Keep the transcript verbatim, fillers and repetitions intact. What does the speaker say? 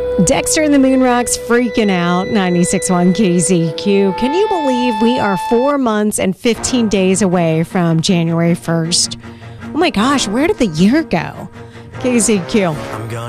Dexter and the Moonrocks freaking out. ninety-six point one K Z Q. Can you believe we are four months and fifteen days away from January first? Oh my gosh, where did the year go? K Z Q.